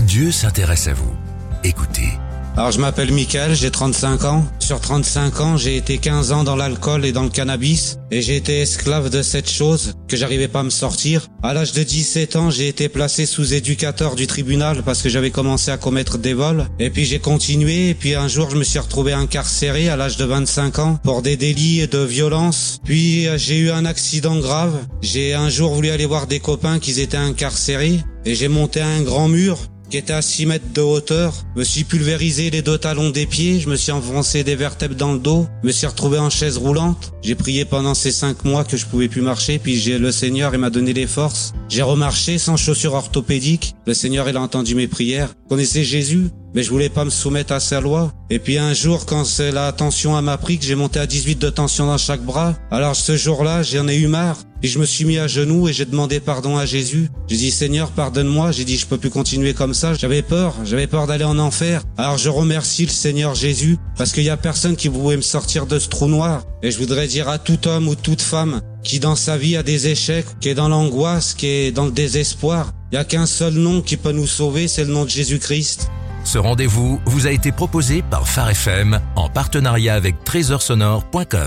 Dieu s'intéresse à vous. Écoutez. Alors je m'appelle Michael, j'ai 35 ans. Sur 35 ans, j'ai été 15 ans dans l'alcool et dans le cannabis. Et j'ai été esclave de cette chose que j'arrivais pas à me sortir. À l'âge de 17 ans, j'ai été placé sous éducateur du tribunal parce que j'avais commencé à commettre des vols. Et puis j'ai continué. Et puis un jour, je me suis retrouvé incarcéré à l'âge de 25 ans pour des délits de violence. Puis j'ai eu un accident grave. J'ai un jour voulu aller voir des copains qui étaient incarcérés. Et j'ai monté un grand mur qui était à 6 mètres de hauteur, me suis pulvérisé les 2 talons des pieds, je me suis enfoncé des vertèbres dans le dos, me suis retrouvé en chaise roulante. J'ai prié pendant ces 5 mois que je pouvais plus marcher, puis le Seigneur, il m'a donné les forces. J'ai remarché sans chaussures orthopédiques. Le Seigneur, il a entendu mes prières. Vous connaissez Jésus? Mais je voulais pas me soumettre à sa loi. Et puis un jour, quand la tension m'a pris, que j'ai monté à 18 de tension dans chaque bras, alors ce jour-là, j'en ai eu marre. Puis je me suis mis à genoux et j'ai demandé pardon à Jésus. J'ai dit, Seigneur, pardonne-moi. J'ai dit, je peux plus continuer comme ça. J'avais peur d'aller en enfer. Alors je remercie le Seigneur Jésus, parce qu'il y a personne qui pouvait me sortir de ce trou noir. Et je voudrais dire à tout homme ou toute femme qui dans sa vie a des échecs, qui est dans l'angoisse, qui est dans le désespoir, il y a qu'un seul nom qui peut nous sauver, c'est le nom de Jésus-Christ. Ce rendez-vous vous a été proposé par Phare FM en partenariat avec trésorsonore.com.